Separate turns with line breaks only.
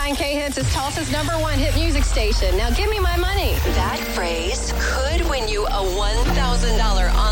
99 K-Hits is Tulsa's #1 hit music station. Now give me my money.
That phrase could win you a $1,000